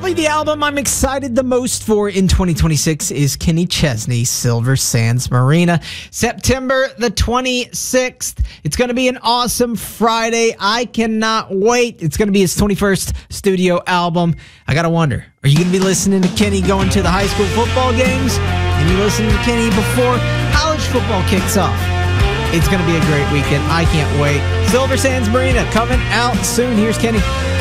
Probably the album I'm excited the most for in 2026 is Kenny Chesney's Silver Sands Marina. September the 26th. It's going to be an awesome Friday. I cannot wait. It's going to be his 21st studio album. I got to wonder, are you going to be listening to Kenny going to the high school football games? And you listening to Kenny before college football kicks off? It's going to be a great weekend. I can't wait. Silver Sands Marina coming out soon. Here's Kenny.